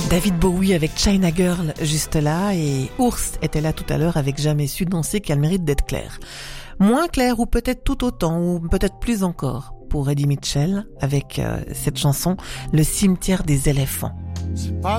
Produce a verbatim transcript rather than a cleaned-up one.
David Bowie avec China Girl juste là, et Ours était là tout à l'heure avec Jamais su danser, qu'elle mérite d'être claire. Moins claire, ou peut-être tout autant, ou peut-être plus encore, pour Eddie Mitchell avec euh, cette chanson Le cimetière des éléphants. C'est pas